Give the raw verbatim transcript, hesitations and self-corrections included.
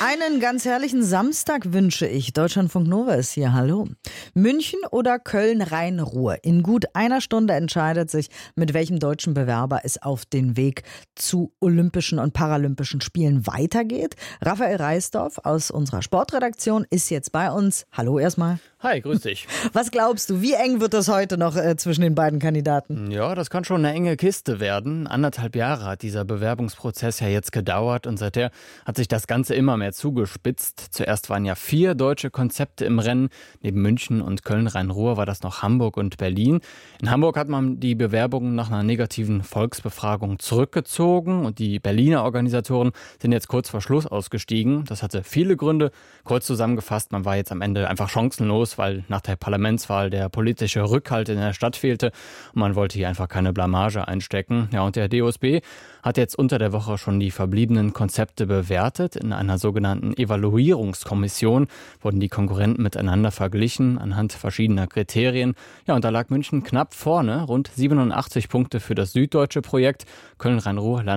Einen ganz herrlichen Samstag wünsche ich. Deutschlandfunk Nova ist hier, hallo. München oder Köln-Rhein-Ruhr? In gut einer Stunde entscheidet sich, mit welchem deutschen Bewerber es auf den Weg zu Olympischen und Paralympischen Spielen weitergeht. Raphael Reisdorf aus unserer Sportredaktion ist jetzt bei uns. Hallo erstmal. Hi, grüß dich. Was glaubst du, wie eng wird das heute noch äh, zwischen den beiden Kandidaten? Ja, das kann schon eine enge Kiste werden. Anderthalb Jahre hat dieser Bewerbungsprozess ja jetzt gedauert und seither hat sich das Ganze immer mehr zugespitzt. Zuerst waren ja vier deutsche Konzepte im Rennen. Neben München und Köln-Rhein-Ruhr war das noch Hamburg und Berlin. In Hamburg hat man die Bewerbungen nach einer negativen Volksbefragung zurückgezogen und die Berliner Organisatoren sind jetzt kurz vor Schluss ausgestiegen. Das hatte viele Gründe. Kurz zusammengefasst, man war jetzt am Ende einfach chancenlos, weil nach der Parlamentswahl der politische Rückhalt in der Stadt fehlte und man wollte hier einfach keine Blamage einstecken. Ja, und der D O S B hat jetzt unter der Woche schon die verbliebenen Konzepte bewertet. In einer sogenannten Evaluierungskommission wurden die Konkurrenten miteinander verglichen anhand verschiedener Kriterien. Ja, und da lag München knapp vorne, rund siebenundachtzig Punkte für das süddeutsche Projekt. Köln-Rhein-Ruhr